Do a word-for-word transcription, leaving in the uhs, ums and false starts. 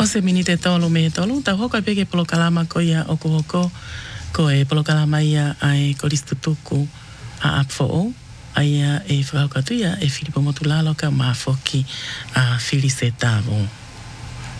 O se minite tolu me tolu, ta hoko peke polo kalama ko ia o ko hoko, ko e polo kalama ia ai koristutuku a apfo ai e whakatu ia e Filipo Motulalo ka mafoki a Fili se tavo.